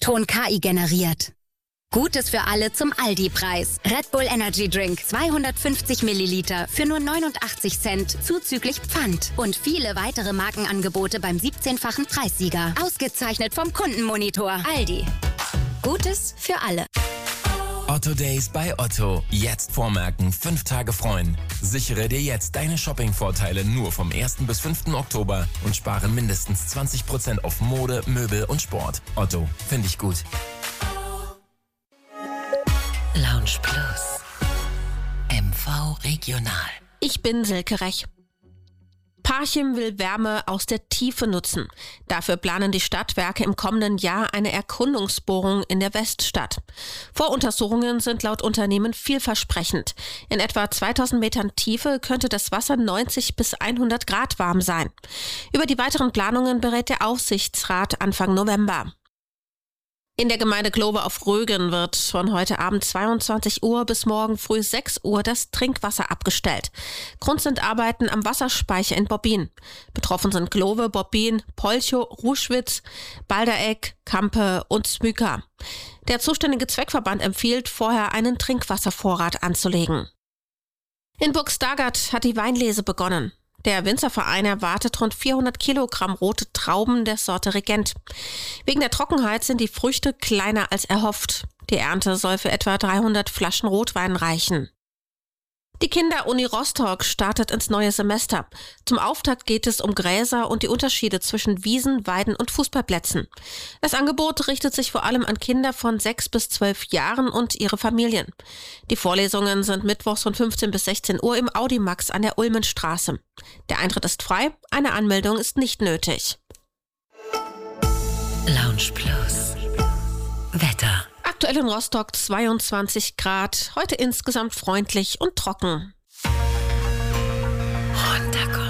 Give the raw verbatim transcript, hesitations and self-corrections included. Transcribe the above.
Ton K I generiert. Gutes für alle zum Aldi-Preis. Red Bull Energy Drink zweihundertfünfzig Milliliter für nur neunundachtzig Cent zuzüglich Pfand. Und viele weitere Markenangebote beim siebzehnfachen Preissieger. Ausgezeichnet vom Kundenmonitor. Aldi. Gutes für alle. Otto Days bei Otto. Jetzt vormerken, fünf Tage freuen. Sichere dir jetzt deine Shopping-Vorteile nur vom ersten bis fünften Oktober und spare mindestens zwanzig Prozent auf Mode, Möbel und Sport. Otto, finde ich gut. Lounge Plus. M V Regional. Ich bin Silke Rech. Parchim will Wärme aus der Tiefe nutzen. Dafür planen die Stadtwerke im kommenden Jahr eine Erkundungsbohrung in der Weststadt. Voruntersuchungen sind laut Unternehmen vielversprechend. In etwa zweitausend Metern Tiefe könnte das Wasser neunzig bis hundert Grad warm sein. Über die weiteren Planungen berät der Aufsichtsrat Anfang November. In der Gemeinde Globe auf Rügen wird von heute Abend zweiundzwanzig Uhr bis morgen früh sechs Uhr das Trinkwasser abgestellt. Grund sind Arbeiten am Wasserspeicher in Bobbin. Betroffen sind Globe, Bobbin, Polchow, Ruschwitz, Baldereck, Kampe und Smyka. Der zuständige Zweckverband empfiehlt, vorher einen Trinkwasservorrat anzulegen. In Burg Stargard hat die Weinlese begonnen. Der Winzerverein erwartet rund vierhundert Kilogramm rote Trauben der Sorte Regent. Wegen der Trockenheit sind die Früchte kleiner als erhofft. Die Ernte soll für etwa dreihundert Flaschen Rotwein reichen. Die Kinderuni Rostock startet ins neue Semester. Zum Auftakt geht es um Gräser und die Unterschiede zwischen Wiesen, Weiden und Fußballplätzen. Das Angebot richtet sich vor allem an Kinder von sechs bis zwölf Jahren und ihre Familien. Die Vorlesungen sind mittwochs von fünfzehn bis sechzehn Uhr im Audimax an der Ulmenstraße. Der Eintritt ist frei, eine Anmeldung ist nicht nötig. Lounge Plus. Wetter. Aktuell in Rostock zweiundzwanzig Grad, heute insgesamt freundlich und trocken. Runterkommen.